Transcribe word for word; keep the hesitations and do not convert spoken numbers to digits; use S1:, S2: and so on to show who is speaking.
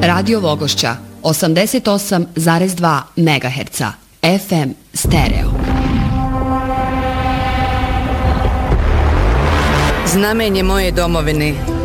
S1: Radio Vogošća osamdeset osam zarez dva megaherca F M stereo.
S2: Znamenje moje domovine,